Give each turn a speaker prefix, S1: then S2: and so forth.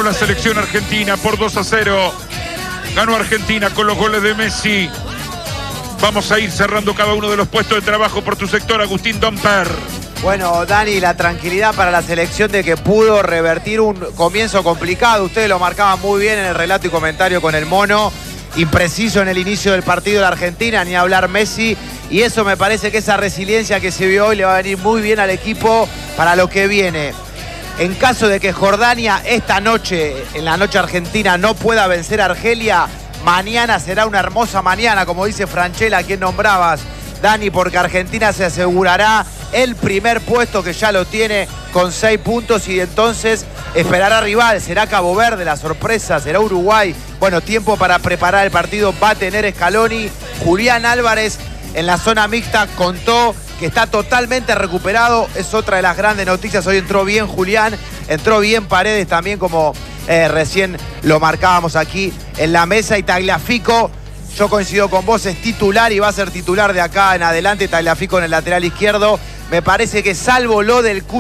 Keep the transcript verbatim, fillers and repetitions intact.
S1: la selección argentina por dos a cero. Ganó Argentina con los goles de Messi. Vamos a ir cerrando cada uno de los puestos de trabajo por tu sector, Agustín Domper.
S2: Bueno, Dani, la tranquilidad para la selección de que pudo revertir un comienzo complicado. Ustedes lo marcaban muy bien en el relato y comentario con el Mono. Impreciso en el inicio del partido de la Argentina, ni hablar Messi. Y eso me parece que esa resiliencia que se vio hoy le va a venir muy bien al equipo para lo que viene. En caso de que Jordania esta noche, en la noche argentina, no pueda vencer a Argelia, mañana será una hermosa mañana, como dice Franchella, a quien nombrabas, Dani, porque Argentina se asegurará el primer puesto, que ya lo tiene con seis puntos, y entonces esperará rival. Será Cabo Verde la sorpresa, será Uruguay. Bueno, tiempo para preparar el partido va a tener Scaloni. Julián Álvarez en la zona mixta contó que está totalmente recuperado. Es otra de las grandes noticias. Hoy entró bien Julián, entró bien Paredes también, como eh, recién lo marcábamos aquí en la mesa. Y Tagliafico, yo coincido con vos, es titular y va a ser titular de acá en adelante. Tagliafico en el lateral izquierdo. Me parece que salvo lo del